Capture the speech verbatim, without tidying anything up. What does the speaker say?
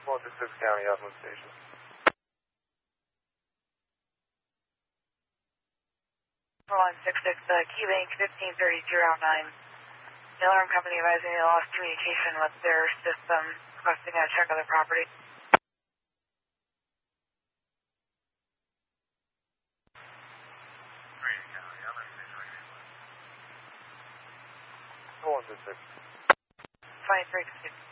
one six six County Upland Station. one six six, uh, Keybank fifteen thirty oh nine. The alarm company advising they lost communication with their system, requesting a check of the property. one six six. twenty-three fifty.